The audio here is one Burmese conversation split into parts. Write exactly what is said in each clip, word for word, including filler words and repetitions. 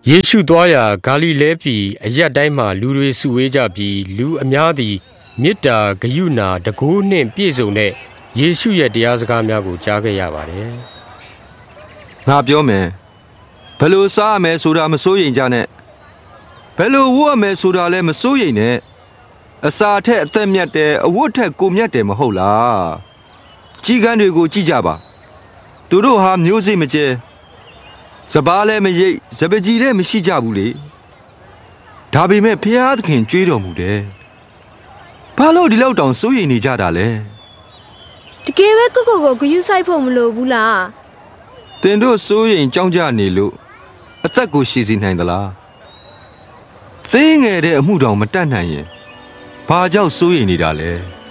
ယေရှုသွားရာဂါလိလဲပြည်အရပ်တိုင်းမှာလူတွေစုဝေးကြပြီးလူအများသည်မေတ္တာဂရုဏာတကိုးနှင့်ပြည့်စုံတဲ့ယေရှုရဲ့တရားစကားများကိုကြားခဲ့ရပါတယ်။ငါပြောမယ်ဘယ်လိုစားရမယ်ဆိုတာမစိုးရိမ်ကြနဲ့ဘယ်လိုဝတ်ရမယ်ဆိုတာလည်းမစိုးရိမ်နဲ့အစာထက်အသက်မြတ်တယ်အဝတ်ထက်ကိုမြတ်တယ်မဟုတ်လားကြီးကန်းတွေကိုကြည့်ကြပါသူတို့ဟာမျိုးစိမကျဲစပားလည်းမရိပ်စပကြီးလည်းမရှိကြဘူးလေဒါပေမဲ့ဖျားသခင်ကြွေးတော်မူတယ်ဘာလို့ဒီလောက်တောင်စိုးရိမ်နေကြတာလဲတကယ်ပဲကိုကိုကိုဂရုစိုက်ဖို့မလိုဘူးလားတင်တို့စိုးရိမ်ကြောင်းကြနေလို့အသက်ကိုရှည်စီနိုင်သလားသိငယ်တဲ့အမှုတောင်မတတ်နိုင်ရင်ဘာကြောင့်စိုးရိမ်နေတာလဲ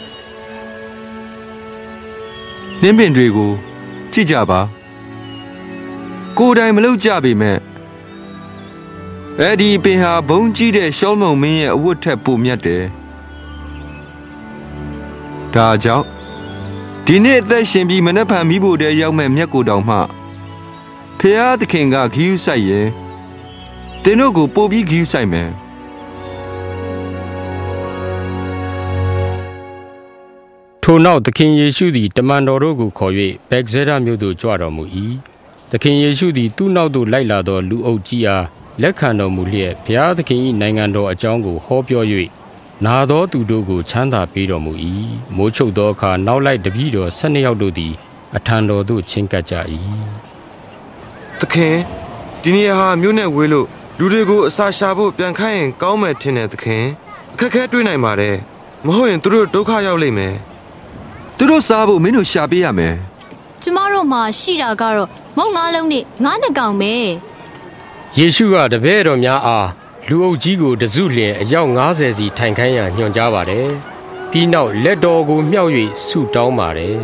နှင်းပင်တွေကိုကြည့်ကြပါကိုယ်တိုင်မလုပ်ကြပေမဲ့အဲ့ဒီပင်ဟာဘုံကြီးတဲ့ရှောင်းမုံမင်းရဲ့အဝတ်ထက်ပိုမြတ်တယ်ဒါကြောင့်ဒီနေ့အသက်ရှင်ပြီးမနှက်ဖန်မိဖို့တည်းရောက်မဲ့မြတ်ကိုတောင်မှဖျားသခင်ကဂီးယူဆိုင်ရင်တင်တို့ကိုပို့ပြီးဂီးယူဆိုင်မယ်ထိုနောက်သခင်ယေရှုသည်တမန်တော်တို့ကိုခေါ်၍ဗက်ဇဲဒမြို့သို့ကြွတော်မူ၏သခင်ယေရှုသည်သူ့နောက်သို့လိုက်လာသောလူအုပ်ကြီးအားလက်ခံတော်မူလျက်ဘုရားသခင်၏နိုင်ငံတော်အကြောင်းကိုဟောပြော၍နာသောသူတို့ကိုချမ်းသာပေးတော်မူ၏မိုးချုပ်သောအခါနောက်လိုက်တပည့်တော်ဆယ်နှစ်ယောက်တို့သည်အထံတော်သို့ချဉ်ကပ်ကြ၏သခင်ဒီနေရာဟာမြို့နဲ့ဝေးလို့လူတွေကိုအစာရှာဖို့ပြန်ခိုင်းရင်ကောင်းမယ်ထင်တယ်သခင်အခက်ခဲတွေ့နိုင်ပါတယ်မဟုတ်ရင်သူတို့ဒုက္ခရောက်လိမ့်မယ်သူတို့စားဖို့မင်းတို့ရှာပေးရမယ်ကျမတို့မှာရှိတာကတော့မုံငါးလုံးနဲ့ငါးနှစ်ကောင်ပဲယေရှုကတပည့်တော်များအားလူအုပ်ကြီးကိုတစုလျင်အယောက်၅၀စီထိုင်ခိုင်းရန်ညွှန်ကြားပါတယ်ပြီးနောက်လက်တော်ကိုမြှောက်၍ဆုတောင်းပါတယ်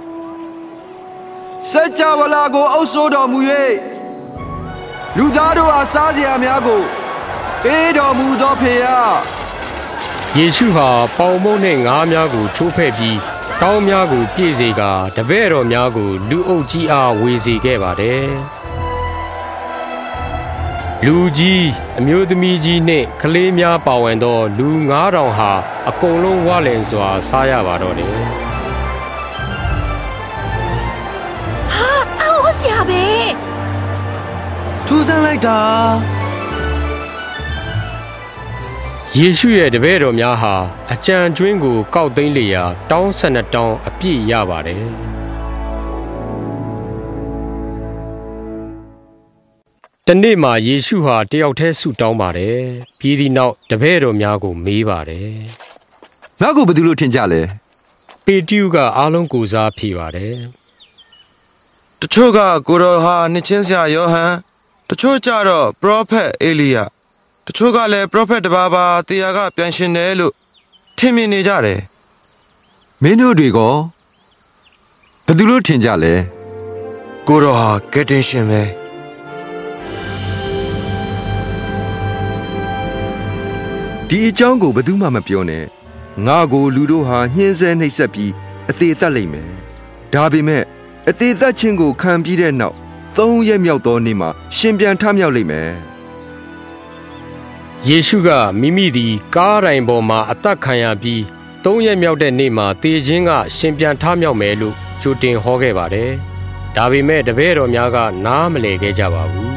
စัจ java လာကိုအုပ်စိုးတော်မူ၍လူသားတို့အားစားစရာများကိုပေးတော်မူသောဖေယယေရှုဟာပေါင်မုန့်နှင့်ငါးများကိုချိုးဖဲ့ပြီးတောင်းများကိုပြည့်စေကာတပည့်တော်များကိုလူအုပ်ကြီးအားဝေစေခဲ့ပါတယ်လူကြီးအမျိုးသမီးကြီးနှင့်ကလေးများပါဝင်သောလူငါးထောင်ဟာအကုန်လုံးဝလင်စွာစားရပါတော့တယ်ဟာအော်ဆရာပဲထူးဆန်းလိုက်တာယေရှုရဲ့တပည့်တော်များဟာအကြံကျွင်းကိုကောက်သိမ်းလျာတောင်းဆယ်နှစ်တောင်းအပြည့်ရပါတယ်တနေ့မှာယေရှုဟာတယောက်တည်းဆုတောင်းပါတယ်ပြီးသည့်နောက်တပည့်တော်များကိုမေးပါတယ်ငါ့ကိုဘယ်သူလို့ထင်ကြလဲပေတရုကအားလုံးကိုစားဖြေပါတယ်တချို့ကကိုတော်ဟာနှစ်ချင်းဆရာယောဟန်တချို့ကြတော့ပရောဖက်အေလိယတချို့ကလည်းပရောဖက်တစ်ပါးပါတရားကပြန်ရှင်တယ်လို့ထင်မြင်နေကြတယ်မင်းတို့တွေကဘယ်သူလို့ထင်ကြလဲကိုတော်ဟာကယ်တင်ရှင်ပဲဒီအကြောင်းကိုဘယ်သူမှမပြောနဲ့ငါကိုလူတို့ဟာညှင်းဆဲနှိပ်စက်ပြီးအသေးသက်လိမ့်မယ်ဒါပေမဲ့အသေးသက်ခြင်းကိုခံပြီးတဲ့နောက်သုံးရက်မြောက်သောနေ့မှာရှင်ပြန်ထမြောက်လိမ့်မယ်ယေရှုကမိမိသည်ကားတိုင်ပေါ်မှာအသက်ခံရပြီးသုံးရက်မြောက်တဲ့နေ့မှာသေခြင်းကရှင်ပြန်ထမြောက်မယ်လို့ကြိုတင်ဟောခဲ့ပါတယ်ဒါပေမဲ့တပည့်တော်များကနားမလည်ခဲ့ကြပါဘူး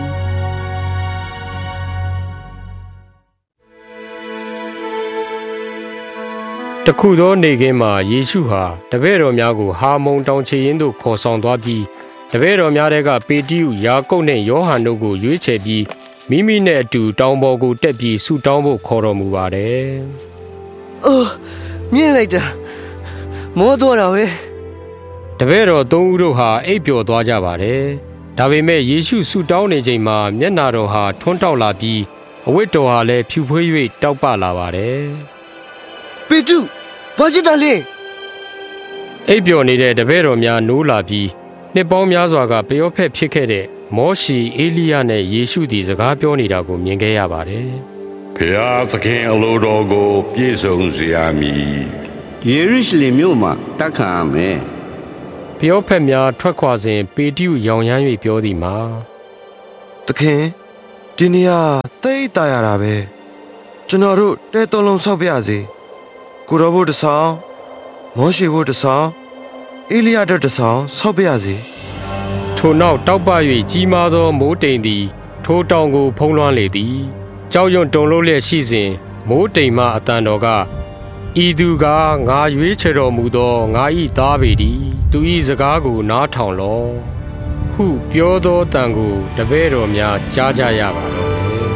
တခုသောနေခင်းမှာယေရှုဟာတပည့်တော်များကိုဟာမုန်တောင်ခြေရင်းသို့ခေါ်ဆောင်သွားပြီးတပည့်တော်များကပေတရုယာကုပ်နှင့်ယောဟန်တို့ကိုရွေးချယ်ပြီးမိမိနဲ့အတူတောင်ပေါ်ကိုတက်ပြီးဆုတောင်းဖို့ခေါ်တော်မူပါတယ်။အိုးမြင်လိုက်တာမောတော့တာပဲတပည့်တော်သုံးဦးတို့ဟာအိပ်ပျော်သွားကြပါတယ်ဒါပေမဲ့ယေရှုဆုတောင်းနေချိန်မှာမျက်နာတော်ဟာထွန်းတောက်လာပြီးအဝတ်တော်ဟာလည်းဖြူဖွေး၍တောက်ပလာပါတယ်ပေတုဘာဖြစ်တာလဲအိပ်ပျော်နေတဲ့တပည့်တော်များနိုးလာပြီးနှစ်ပေါင်းများစွာကပျောဖက်ဖြစ်ခဲ့တဲ့မောရှေအေလိယနဲ့ယေရှုသည်စကားပြောနေတာကိုမြင်ခဲ့ရပါတယ်။ဘုရားသခင်အလိုတော်ကိုပြည့်စုံစေရမည်။ယေရုရှလင်မြို့မှာတက်ခံရမယ်။ပျောဖက်များထွက်ခွာစဉ်ပေတရုရောင်ရမ်း၍ပြောသည်မှာသခင်ဒီနေရာတိတ်တာရတာပဲကျွန်တော်တို့တဲတုံးလုံးဆောက်ပြရစီကိုရောဘုတ်တဆောင်မောရှိဘုတ်တဆောင်အေလိယတ်တဆောင်ဆောက်ပြရစီထိုနောက်တောက်ပ၍ကြီးမားသောမိုးတိမ်သည်ထိုတောင်ကိုဖုံးလွှမ်းလေသည်ကြောက်ရွံ့တုန်လှုပ်လျက်ရှိစဉ်မိုးတိမ်မှအတန်တော်ကဤသူကငါရွေးချယ်တော်မူသောငါ၏သားပေသည်သူ၏စကားကိုနားထောင်လော့ဟုပြောသောတန်ကိုတပည့်တော်များကြားကြရပါတော့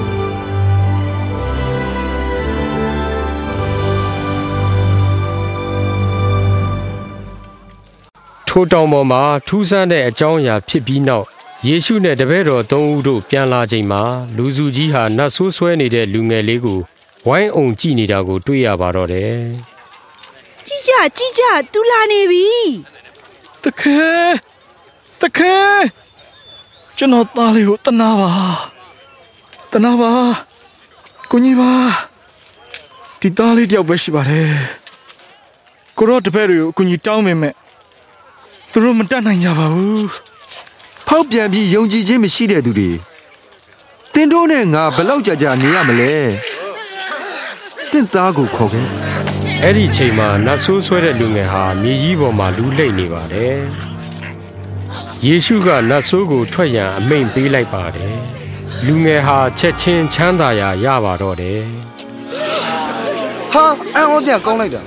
ထိုတောင်ပေါ်မှာထူးဆန်းတဲ့အကြောင်းအရာဖြစ်ပြီးနောက်ယေရှုနဲ့တပည့်တော်သုံးဦးတို့ပြန်လာချိန်မှာလူစုကြီးဟာနတ်ဆိုးဆွဲနေတဲ့လူငယ်လေးကိုဝိုင်းအောင်ကြည့်နေတာကိုတွေ့ရပါတော့တယ်။ကြည့်ကြကြည့်ကြသူလာနေပြီ။တခဲတခဲကျွန်တော်သားလေးကိုတနာပါတနာပါကိုကြီးပါဒီသားလေးတယောက်ပဲရှိပါတယ်။ကိုရောတပည့်တွေကိုကိုကြီးတောင်းမိမဲ့သူတို့မတတ်နိုင်ကြပါဘူးဖောက်ပြန်ပြီးယုံကြည်ခြင်းမရှိတဲ့သူတွေတင်တို့နဲ့ငါဘလောက်ကြာကြာနေရမလဲတင့်သားကိုခေါ်ခဲ့အဲ့ဒီချိန်မှာနတ်ဆိုးဆွဲတဲ့လူငယ်ဟာမြေကြီးပေါ်မှာလူလိမ့်နေပါတယ်ယေရှုကနတ်ဆိုးကိုထွက်ရန်အမိန့်ပေးလိုက်ပါတယ်လူငယ်ဟာချက်ချင်းချမ်းသာရာရပါတော့တယ်ဟာအံ့ဩစရာကောင်းလိုက်တာ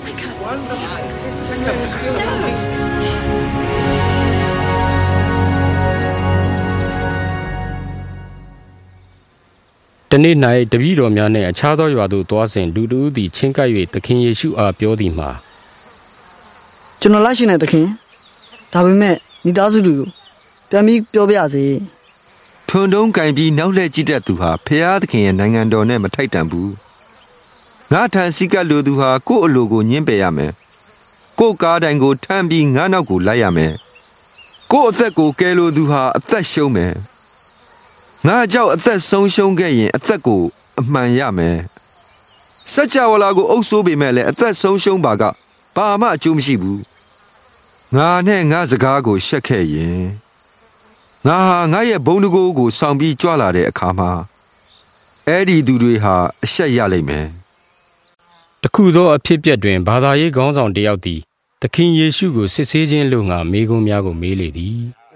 တနေ့၌တပည့်တော်များနှင့်အခြားသောရွာသို့သွားစဉ်လူတို့သည်ချင်းကပ်၍သခင်ယေရှုအားပြောသည်မှာကျွန်တော်လိုက်ရှင်တဲ့သခင်ဒါပေမဲ့မိသားစုတွေကိုပြန်ပြီးပြောပြစေထွန်းတုံးကင်ပြီးနောက်လှည့်ကြည့်တတ်သူဟာဖျားသခင်ရဲ့နိုင်ငံတော်နဲ့မထိုက်တန်ဘူးငါထံစီကပ်လိုသူဟာကိုယ့်အလိုကိုညှင်းပယ်ရမယ်ကိုယ့်ကားတိုင်ကိုထမ်းပြီးငါနောက်ကိုလိုက်ရမယ်ကိုယ့်အသက်ကိုကယ်လိုသူဟာအသက်ရှုံးမယ်ငါကြောက်အသက်ဆုံးရှုံးခဲ့ရင်အသက်ကိုအမှန်ရမယ်စัจ java လာကိုအုပ်ဆိုးပေမဲ့လည်းအသက်ဆုံးရှုံးပါကဘာမှအကျိုးမရှိဘူးငါနဲ့ငါစကားကိုရှက်ခဲ့ရင်ငါဟာငါရဲ့ဘုံတကိုးကိုဆောင်ပြီးကြွလာတဲ့အခါမှာအဲ့ဒီသူတွေဟာအရှက်ရလိမ့်မယ်တခုသောအဖြစ်ပြက်တွင်ဘာသာရေးခေါင်းဆောင်တယောက်သည်သခင်ယေရှုကိုစစ်ဆေးခြင်းလို့ငါမေးခွန်းများကိုမေးလေသည်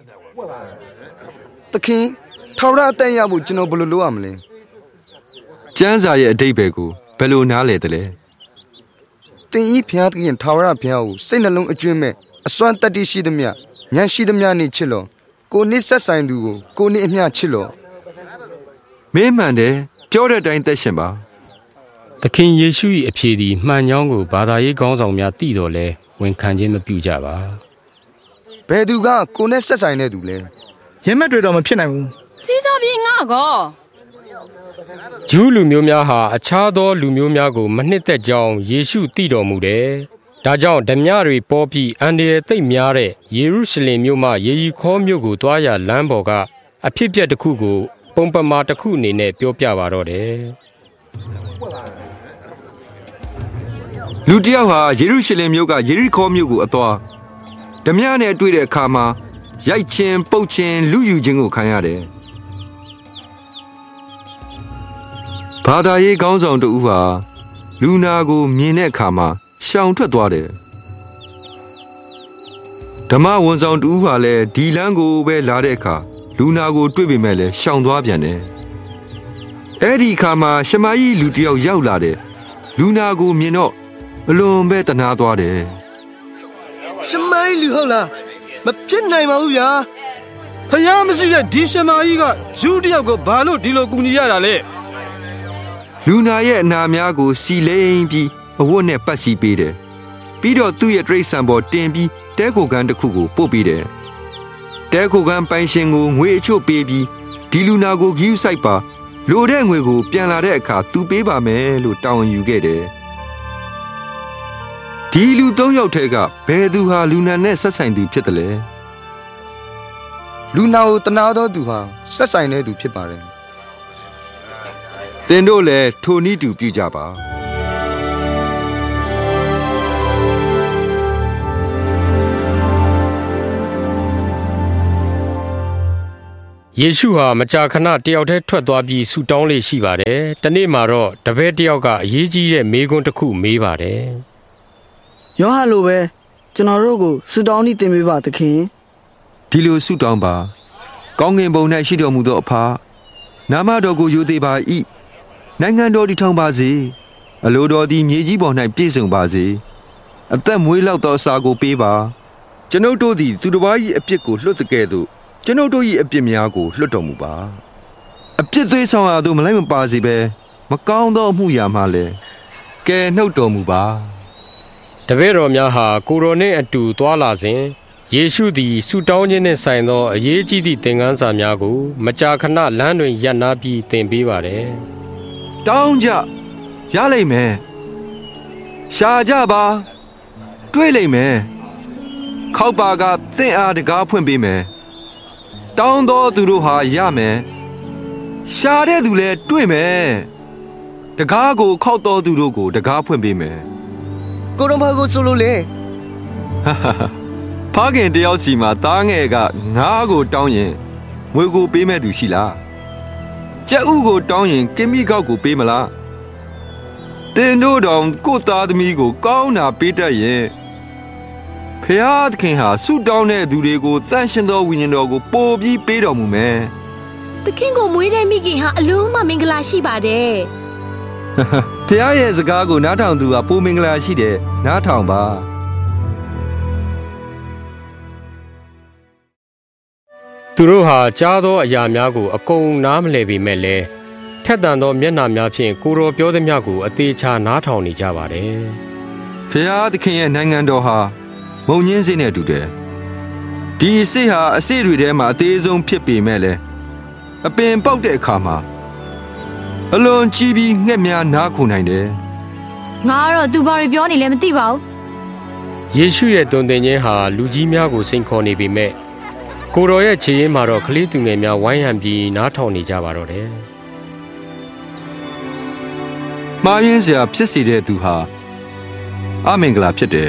သခင်ထာဝရအသက်ရဖို့ကျွန်တော်ဘယ်လိုလုပ်ရမလဲကျမ်းစာရဲ့အဓိပ္ပာယ်ကိုဘယ်လိုနားလည်သလဲသင်ဤဘုရားသခင်ထာဝရဘုရားကိုစိတ်နှလုံးအကျွမ်းမဲ့အစွမ်းတတ္တိရှိသမျှဉာဏ်ရှိသမျှနဲ့ချစ်လို့ကိုနစ်ဆက်ဆိုင်သူကိုကိုနစ်အမျှချစ်လို့မင်းမှန်တယ်ပြောတဲ့အတိုင်းသက်ရှင်ပါသခင်ယေရှု၏အဖြေသည်မှန်ကြောင်းကိုဘာသာရေးခေါင်းဆောင်များသိတော်လဲဝန်ခံခြင်းမပြုကြပါဘယ်သူကကိုနဲ့ဆက်ဆိုင်တဲ့သူလဲရဲမက်တွေတော့မဖြစ်နိုင်ဘူးစီးစားပြီးငါကောဂျူးလူမျိုးများဟာအခြားသောလူမျိုးများကိုမနှစ်သက်ကြောင်းယေရှုသိတော်မူတယ်။ဒါကြောင့်ဓမြတွေပေါ်ပြီးအန္တရာယ်သိပ်များတဲ့ယေရုရှလင်မြို့မှယေရီခေါမြို့ကိုတွားရလမ်းပေါ်ကအဖြစ်ပြက်တစ်ခုကိုပုံပမာတစ်ခုအနေနဲ့ပြောပြပါတော့တယ်။လူတယောက်ဟာယေရုရှလင်မြို့ကယေရီခေါမြို့ကိုအသွားဓမြနဲ့တွေ့တဲ့အခါမှာရိုက်ချင်းပုတ်ချင်းလူယူခြင်းကိုခံရတယ်။ဘာသာရေးခေါင်းဆောင်တူဟာလူနာကိုမြင်တဲ့အခါမှာရှောင်ထွက်သွားတယ်ဓမ္မဝန်ဆောင်တူဟာလည်းဒီလမ်းကိုပဲလာတဲ့အခါလူနာကိုတွေ့ပေမဲ့လည်းရှောင်သွားပြန်တယ်အဲ့ဒီအခါမှာရှမာရိလူတယောက်ရောက်လာတယ်လူနာကိုမြင်တော့အလွန်ပဲတနာသွားတယ်ရှမာရိလူဟုတ်လားမဖြစ်နိုင်ပါဘူးဗျာဖယားမရှိတဲ့ဒီရှမာရိကယူတယောက်ကိုဘာလို့ဒီလိုကူညီရတာလဲလူနာရဲ့အနာများကိုစီလိမ့်ပြီးအဝတ်နဲ့ပတ်စီပေးတယ်ပြီးတော့သူ့ရဲ့တရိတ်ဆန်ပေါ်တင်ပြီးတဲခိုကန်းတစ်ခုကိုပို့ပေးတယ်တဲခိုကန်းပိုင်ရှင်ကိုငွေအချို့ပေးပြီးဒီလူနာကိုဂီးဆိုင်ပါလိုတဲ့ငွေကိုပြန်လာတဲ့အခါသူပေးပါမယ်လို့တောင်းယူခဲ့တယ်ဒီလူသုံးယောက်ထဲကဘယ်သူဟာလူနာနဲ့ဆက်ဆိုင်သူဖြစ်တယ်လဲလူနာကိုတနာတော်သူဟာဆက်ဆိုင်တဲ့သူဖြစ်ပါတယ်သင်တို့လည်းထိုနည်းတူပြုကြပါယေရှုဟာမကြာခဏတယောက်တည်းထွက်သွားပြီးဆူတောင်းလေးရှိပါတယ်။တနေ့မှာတော့တပည့်တယောက်ကအရေးကြီးတဲ့မေးခွန်းတစ်ခုမေးပါတယ်။ယောဟန်လိုပဲကျွန်တော်တို့ကိုဆူတောင်းနေတင်ပေးပါသခင်။ဒီလိုဆူတောင်းပါ။ကောင်းကင်ဘုံ၌ရှိတော်မူသောအဖနာမတော်ကိုယိုသေးပါ၏။နိုင်ငံတော်တည်ထောင်ပါစေ။အလိုတော်သည်မြေကြီးပေါ်၌ပြည့်စုံပါစေ။အသက်မွေးလောက်သောအစာကိုပေးပါ။ကျွန်ုပ်တို့သည်သူတစ်ပါး၏အပြစ်ကိုလွတ်တကဲ့သို့ကျွန်ုပ်တို့၏အပြစ်များကိုလွတ်တော်မူပါအပြစ်သွေးဆောင်ရာသို့မလိုက်မပါစေဘဲမကောင်းသောအမှုရာမှလည်းကယ်နှုတ်တော်မူပါတပည့်တော်များဟာကိုရိုနှင့်အတူသွားလာစဉ်ယေရှုသည်ဆူတောင်းခြင်းနှင့်ဆိုင်သောအရေးကြီးသည့်သင်ခန်းစာများကိုမကြာခဏလမ်းတွင်ရပ်နားပြီးသင်ပေးပါတယ်တောင်းကြရလိမ့်မယ်ရှာကြပါတွေ့လိမ့်မယ်ခောက်ပါကသင်အားတကားဖွင့်ပေးမယ်တောင်းသောသူတို့ဟာရမယ်ရှာတဲ့သူလည်းတွေ့မယ်တကားကိုခောက်တော်သူတို့ကိုတကားဖွင့်ပေးမယ်ကိုတော်ဘာကိုဆိုလို့လဲဖခင်တယောက်စီမှာသားငယ်ကငါးကိုတောင်းရင်ငွေကိုပေးမဲ့သူရှိလားကြက်ဥကိုတောင်းရင်ကင်မီကောက်ကိုပေးမလားတင်တို့တော်ကိုသားသမီးကိုကောင်းတာပေးတတ်ရင်ဖျားသခင်ဟာဆုတောင်းတဲ့သူတွေကိုတန်ရှင်သောဝိညာဉ်တော်ကိုပို့ပြီးပေးတော်မူမယ်။သခင်ကိုမွေးတဲ့မိခင်ဟာအလုံးမမင်္ဂလာရှိပါတယ်။ဖျားရဲ့စကားကိုနားထောင်သူဟာပိုမင်္ဂလာရှိတယ်နားထောင်ပါ။သူတို့ဟာကြားသောအရာများကိုအကုန်နားမလည်ပေမဲ့လည်းထက်သန်သောမျက်နှာများဖြင့်ကိုယ်တော်ပြောသမျှကိုအသေးချာနားထောင်နေကြပါတယ်။ဖျားသခင်ရဲ့နိုင်ငံတော်ဟာမုံညင်းစိတ်နဲ့တူတယ်ဒီစိတ်ဟာအစိတ်တွေထဲမှာအသေးဆုံးဖြစ်ပေမဲ့လည်းအပင်ပေါက်တဲ့အခါမှာအလွန်ကြီးပြီးငှက်များနားခုန်နိုင်တယ်ငါကတော့သူဘာတွေပြောနေလဲမသိပါဘူးယေရှုရဲ့တုန်တင်ခြင်းဟာလူကြီးများကိုစိန်ခေါ်နေပေမဲ့ကိုတော်ရဲ့ခြေရင်းမှာတော့ကလေးသူငယ်များဝိုင်းဟန်ပြီးနားထောင်နေကြပါတော့တယ်မှားယွင်းစရာဖြစ်စေတဲ့သူဟာအမင်္ဂလာဖြစ်တယ်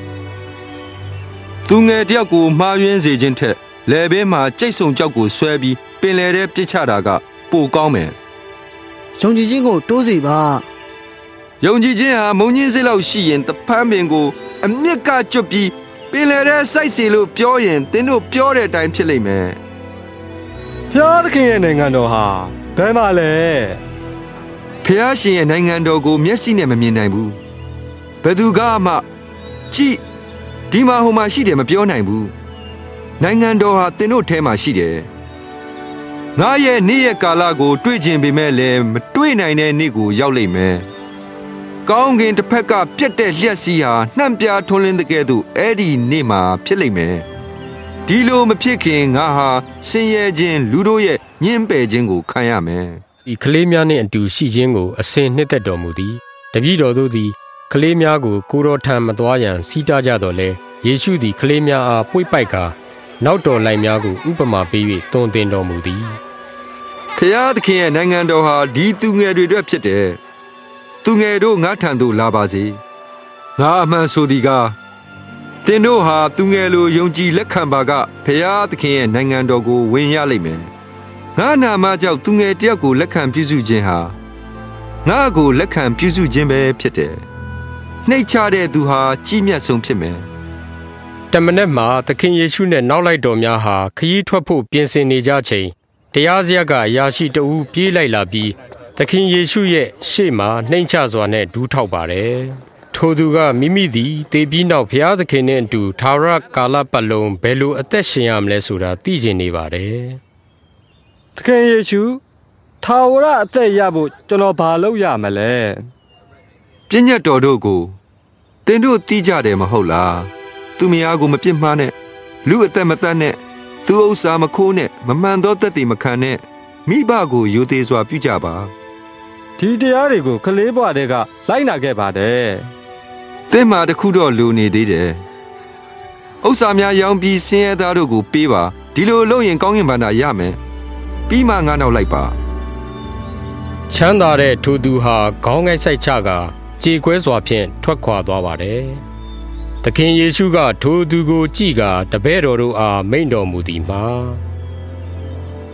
သူငယ်တယောက်ကိုမှားယွင်းစေခြင်းထက်လယ်ဘေးမှာကြိတ်ဆုံကြောက်ကိုဆွဲပြီးပင်လယ်ထဲပစ်ချတာကပိုကောင်းမယ်။ယုံကြည်ခြင်းကိုတိုးစေပါ။ယုံကြည်ခြင်းဟာမုံညင်းစိတ်လောက်ရှိရင်တဖန်းပင်ကိုအမြင့်ကကျွတ်ပြီးပင်လယ်ထဲစိုက်စီလို့ပြောရင်သင်တို့ပြောတဲ့အတိုင်းဖြစ်လိမ့်မယ်။ဖျားသခင်ရဲ့နိုင်ငံတော်ဟာဘယ်မှာလဲ။ဖျားရှင်ရဲ့နိုင်ငံတော်ကိုမျက်စိနဲ့မမြင်နိုင်ဘူး။ဘယ်သူကမှကြည့်ဒီမှာဟိုမှာရှိတယ်မပြောနိုင်ဘူးနိုင်ငံတော်ဟာသင်တို့ထဲမှာရှိတယ်ငါရဲ့နေ့ရက်ကာလကိုတွေ့ကျင်ပေမဲ့လည်းမတွေ့နိုင်တဲ့နေ့ကိုရောက်လိမ့်မယ်ကောင်းကင်တစ်ဖက်ကပြတ်တဲ့လျှက်စီးဟာနှံ့ပြားထွန်းလင်းတဲ့ကဲ့သို့အဲ့ဒီနေ့မှာဖြစ်လိမ့်မယ်ဒီလိုမဖြစ်ခင်ငါဟာဆင်းရဲခြင်းလူတို့ရဲ့ညှင်းပယ်ခြင်းကိုခံရမယ်ဒီကလေးများနှင့်အတူရှိခြင်းကိုအစဉ်နှစ်သက်တော်မူသည်တပည့်တော်တို့သည်ကလေးများကိုကိုတော်ထံမသွားရန်စီးတားကြတော်လဲယေရှုသည်ကလေးများအားပွေ့ပိုက်ကာနောက်တော်လိုက်များကိုဥပမာပေး၍တွင်တင်တော်မူသည်ဖျားသခင်ရဲ့နိုင်ငံတော်ဟာဒီသူငယ်တွေအတွက်ဖြစ်တယ်သူငယ်တို့ငါထံသို့လာပါစေငါအမှန်ဆိုသည်ကားသင်တို့ဟာသူငယ်လိုယုံကြည်လက်ခံပါကဖျားသခင်ရဲ့နိုင်ငံတော်ကိုဝင်ရလိမ့်မယ်ငါနာမကြောင့်သူငယ်တယောက်ကိုလက်ခံပြုစုခြင်းဟာငါကိုလက်ခံပြုစုခြင်းပဲဖြစ်တယ်နှိတ်ချတဲ့သူဟာကြီးမြတ်ဆုံးဖြစ်မယ်တမန်မှာသခင်ယေရှုနဲ့နောက်လိုက်တော်များဟာခရီးထွက်ဖို့ပြင်ဆင်နေကြချိန်တရားစရပ်ကအရာရှိတဦးပြေးလိုက်လာပြီးသခင်ယေရှုရဲ့ရှေ့မှာနှိမ်ချစွာနဲ့ဒူးထောက်ပါတယ်ထိုသူကမိမိသည်တေပြီးနောက်ဘုရားသခင်နဲ့အတူသာရကာလပတ်လုံးဘယ်လိုအသက်ရှင်ရမလဲဆိုတာသိကျင်နေပါတယ်သခင်ယေရှုသာဝရအသက်ရဖို့ကျွန်တော်ဘာလုပ်ရမလဲပညတ်တော်တို့ကိုသင်တို့သိကြတယ်မဟုတ်လားသူမယားကိုမပြစ်မှားနဲ့လူအသက်မတတ်နဲ့သူဥစ္စာမခိုးနဲ့မမှန်သောသက်တည်မခံနဲ့မိဘကိုယိုသေးစွာပြုကြပါဒီတရားတွေကိုကလေးဘွားတွေကလိုက်နာခဲ့ပါတယ်သင်မှာတခုတော့လူနေသေးတယ်ဥစ္စာများရောင်းပြီးဆင်းရဲသားတို့ကိုပေးပါဒီလိုလုပ်ရင်ကောင်းကင်ဘဏ္ဍာရမယ်ပြီးမှငါနောက်လိုက်ပါချမ်းသာတဲ့ထိုသူဟာခေါင်းငိုက်ဆိုင်ချကကြေကွဲစွာဖြင့်ထွက်ခွာသွားပါတယ်သခင်ယေရှုကထိုသူကိုကြည့်ကာတပည့်တော်တို့အားမိန့်တော်မူသည်မှာသ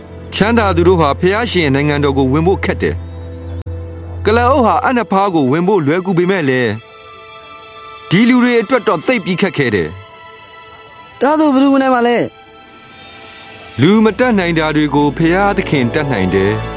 မ်းသာသူတို့ဟာဖျားရှင်နိုင်ငံတော်ကိုဝင်ဖို့ခက်တယ်ကလအုပ်ဟာအနဖားကိုဝင်ဖို့လွယ်ကူပေမဲ့လေဒီလူတွေအတွက်တော့သိပ်ပြီးခက်ခဲတယ်ဒါဆိုဘယ်လိုဝင်နိုင်မှာလဲလူမတတ်နိုင်တာတွေကိုဖျားသခင်တတ်နိုင်တယ်